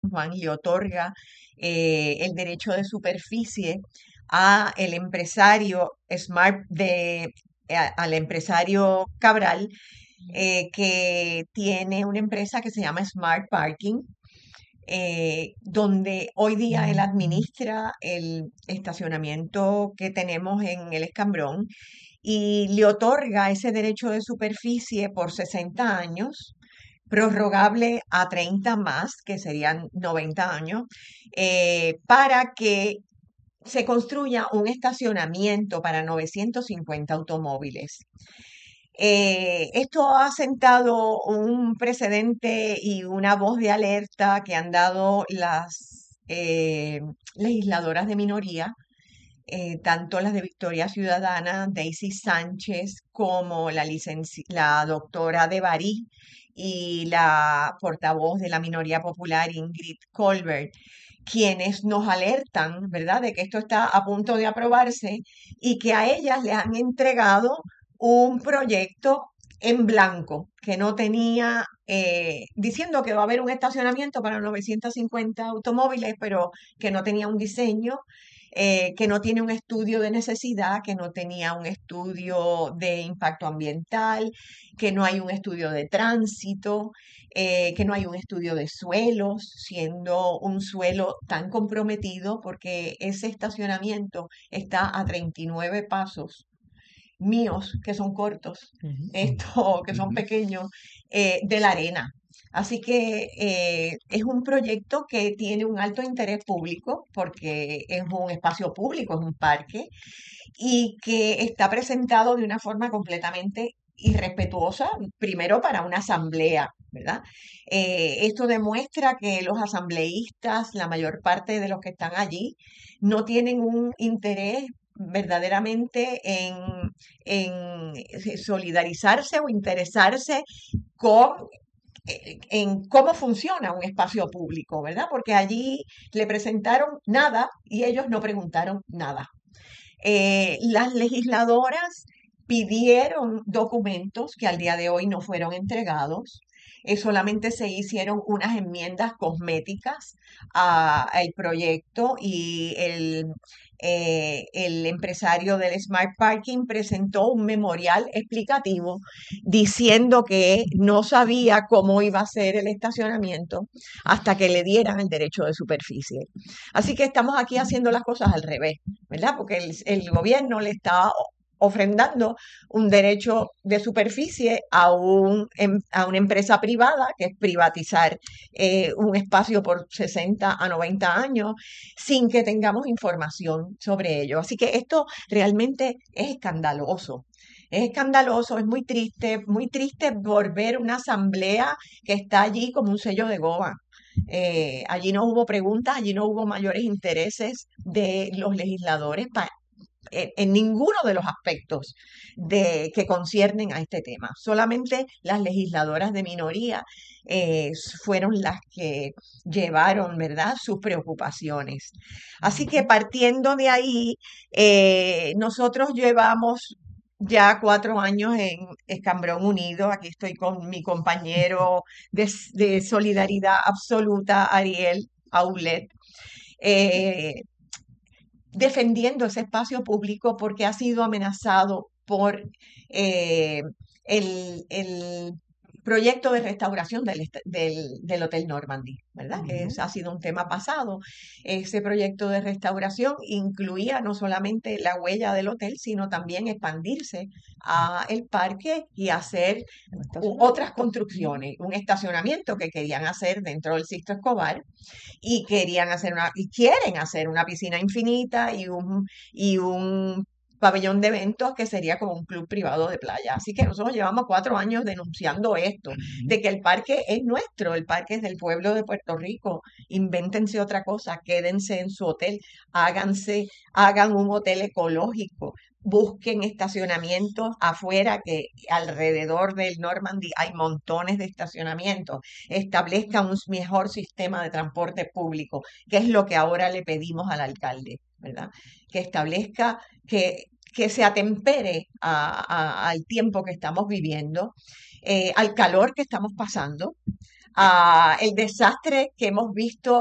Juan le otorga el derecho de superficie a el empresario al empresario Cabral, que tiene una empresa que se llama Smart Parking, donde hoy día él administra el estacionamiento que tenemos en el Escambrón y le otorga ese derecho de superficie por 60 años, prorrogable a 30 más, que serían 90 años, para que se construya un estacionamiento para 950 automóviles. Esto ha sentado un precedente y una voz de alerta que han dado las legisladoras de minoría, tanto las de Victoria Ciudadana, Daisy Sánchez, como la doctora de Barí y la portavoz de la minoría popular, Ingrid Colbert, quienes nos alertan, ¿verdad?, de que esto está a punto de aprobarse y que a ellas les han entregado un proyecto en blanco que no tenía, diciendo que va a haber un estacionamiento para 950 automóviles, pero que no tenía un diseño, que no tiene un estudio de necesidad, que no tenía un estudio de impacto ambiental, que no hay un estudio de tránsito, que no hay un estudio de suelos, siendo un suelo tan comprometido porque ese estacionamiento está a 39 pasos míos, que son cortos, esto, que son Ujú. pequeños, de la arena. Así que es un proyecto que tiene un alto interés público porque es un espacio público, es un parque, y que está presentado de una forma completamente irrespetuosa, primero para una asamblea, ¿verdad? Esto demuestra que los asambleístas, la mayor parte de los que están allí, no tienen un interés verdaderamente en solidarizarse o interesarse con en cómo funciona un espacio público, ¿verdad? Porque allí le presentaron nada y ellos no preguntaron nada. Las legisladoras pidieron documentos que al día de hoy no fueron entregados. Solamente se hicieron unas enmiendas cosméticas al proyecto y el empresario del Smart Parking presentó un memorial explicativo diciendo que no sabía cómo iba a ser el estacionamiento hasta que le dieran el derecho de superficie. Así que estamos aquí haciendo las cosas al revés, ¿verdad? Porque el gobierno le está ofrendando un derecho de superficie a una empresa privada, que es privatizar un espacio por 60 a 90 años, sin que tengamos información sobre ello. Así que esto realmente es escandaloso. Es escandaloso, es muy triste por ver una asamblea que está allí como un sello de goma. Allí no hubo preguntas, allí no hubo mayores intereses de los legisladores en ninguno de los aspectos que conciernen a este tema. Solamente las legisladoras de minoría eh, fueron las que llevaron, ¿verdad?, sus preocupaciones. Así que partiendo de ahí, nosotros llevamos ya 4 años en Escambrón Unido. Aquí estoy con mi compañero de solidaridad absoluta, Ariel Aulet. Eh, Defendiendo ese espacio público porque ha sido amenazado por eh, el proyecto de restauración del Hotel Normandy, ¿verdad? Ha sido un tema pasado. Ese proyecto de restauración incluía no solamente la huella del hotel, sino también expandirse a el parque y hacer otras construcciones, un estacionamiento que querían hacer dentro del Sisto Escobar y y quieren hacer una piscina infinita y un pabellón de eventos que sería como un club privado de playa. Así que nosotros llevamos 4 años denunciando esto, de que el parque es nuestro, el parque es del pueblo de Puerto Rico. Invéntense otra cosa, quédense en su hotel, hagan un hotel ecológico. Busquen estacionamientos afuera, que alrededor del Normandy hay montones de estacionamientos. Establezca un mejor sistema de transporte público, que es lo que ahora le pedimos al alcalde, ¿verdad? Que establezca, que se atempere al tiempo que estamos viviendo, al calor que estamos pasando, el desastre que hemos visto